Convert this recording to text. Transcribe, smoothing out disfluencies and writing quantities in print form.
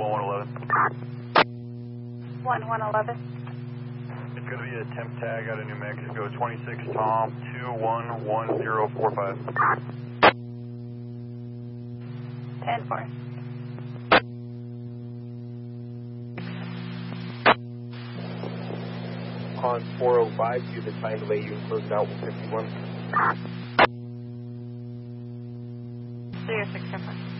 1111. 1111. It's going to be a temp tag out of New Mexico, 26 Tom 211045. 10-4. On 405, do the time delay you closed out with 51. 306, 10-4.